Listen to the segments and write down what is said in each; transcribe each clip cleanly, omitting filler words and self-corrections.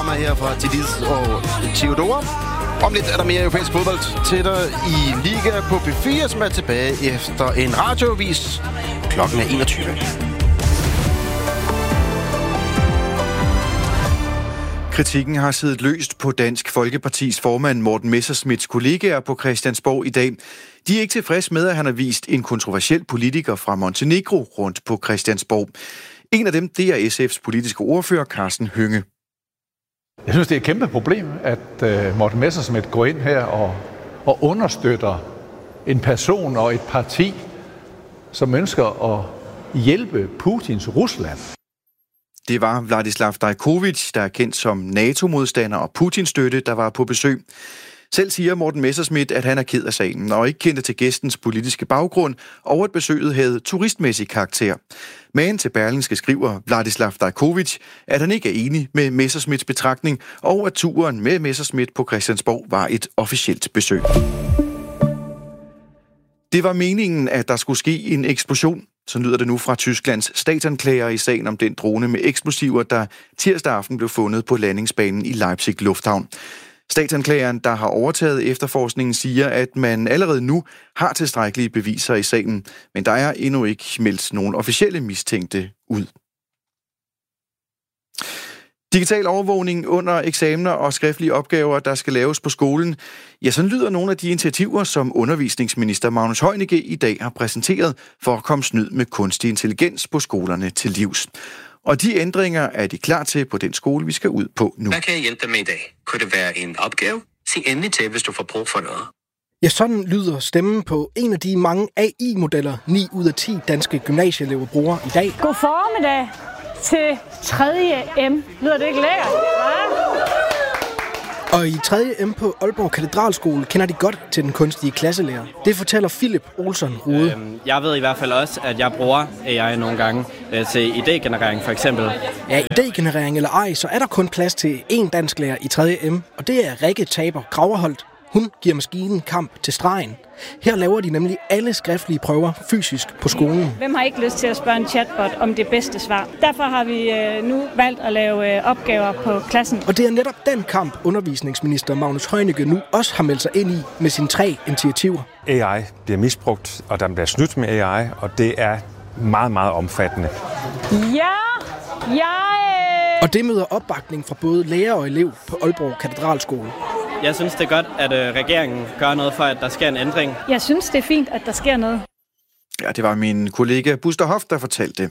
Her fra Tidis og Theodora. Om lidt er der mere europæisk fodbold til dig i Liga på P4, som er tilbage efter en radioavis. Klokken er 21. Kritikken har siddet løst på Dansk Folkepartis formand Morten Messerschmidts kollegaer på Christiansborg i dag. De er ikke tilfredse med, at han har vist en kontroversiel politiker fra Montenegro rundt på Christiansborg. En af dem, det er SF's politiske ordfører, Karsten Hønge. Jeg synes, det er et kæmpe problem, at Morten Messerschmidt går ind her og understøtter en person og et parti, som ønsker at hjælpe Putins Rusland. Det var Vladislav Dajkovic, der er kendt som NATO-modstander og Putin-støtte, der var på besøg. Selv siger Morten Messerschmidt, at han er ked af sagen og ikke kendte til gæstens politiske baggrund, og at besøget havde turistmæssig karakter. Men til Berlingske skriver Vladislav Dajkovic, at han ikke er enig med Messerschmidts betragtning, og at turen med Messerschmidt på Christiansborg var et officielt besøg. Det var meningen, at der skulle ske en eksplosion. Så lyder det nu fra Tysklands statsanklager i sagen om den drone med eksplosiver, der tirsdag aften blev fundet på landingsbanen i Leipzig Lufthavn. Statsanklageren, der har overtaget efterforskningen, siger, at man allerede nu har tilstrækkelige beviser i sagen, men der er endnu ikke meldt nogen officielle mistænkte ud. Digital overvågning under eksamener og skriftlige opgaver, der skal laves på skolen. Ja, sådan lyder nogle af de initiativer, som undervisningsminister Magnus Heunicke i dag har præsenteret for at komme snyd med kunstig intelligens på skolerne til livs. Og de ændringer er de klar til på den skole, vi skal ud på nu. Hvad kan jeg hjælpe dig med i dag? Kunne det være en opgave? Sig endelig til, hvis du får brug for noget. Ja, sådan lyder stemmen på en af de mange AI-modeller, 9 ud af 10 danske gymnasieelever bruger i dag. God formiddag til 3. M. Lyder det ikke lækkert? Og i 3. M på Aalborg Katedralskole kender de godt til den kunstige klasselærer. Det fortæller Philip Olsen Rode. Jeg ved i hvert fald også, at jeg bruger AI nogle gange til idégenerering for eksempel. Ja, idégenerering eller ej, så er der kun plads til én dansklærer i 3. M, og det er Rikke Taber Graverholt. Hun giver maskinen kamp til stregen. Her laver de nemlig alle skriftlige prøver fysisk på skolen. Hvem har ikke lyst til at spørge en chatbot om det bedste svar? Derfor har vi nu valgt at lave opgaver på klassen. Og det er netop den kamp, undervisningsminister Magnus Heunicke nu også har meldt sig ind i med sine 3 initiativer. AI bliver misbrugt, og der bliver snydt med AI, og det er meget, meget omfattende. Og det møder opbakning fra både lærer og elev på Aalborg Katedralskole. Jeg synes, det er godt, at regeringen gør noget for, at der sker en ændring. Jeg synes, det er fint, at der sker noget. Ja, det var min kollega Buster Hoff, der fortalte det.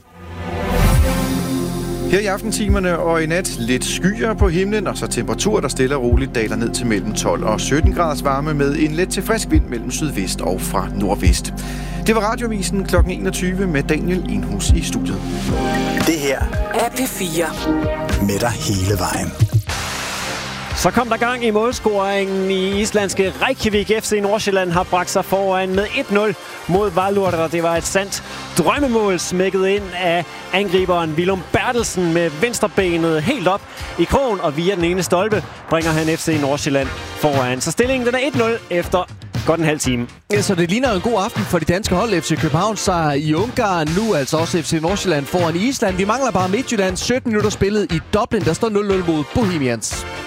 Her i aftentimerne og i nat lidt skyer på himlen, og så temperatur, der stille og roligt daler ned til mellem 12 og 17 graders varme med en let til frisk vind mellem sydvest og fra nordvest. Det var Radioavisen kl. 21 med Daniel Enhus i studiet. Det her er P4 med dig hele vejen. Så kom der gang i målscoringen i islandske Reykjavik. FC Nordsjælland har bragt sig foran med 1-0 mod Valur, og det var et sandt drømmemål smækket ind af angriberen Willum Bertelsen med venstrebenet helt op i krogen, og via den ene stolpe bringer han FC Nordsjælland foran. Så stillingen den er 1-0 efter godt en halv time. Ja, så det ligner en god aften for de danske hold. FC København sejr i Ungarn, nu altså også FC Nordsjælland foran Island. Vi mangler bare Midtjylland. 17 minutter spillet i Dublin, der står 0-0 mod Bohemians.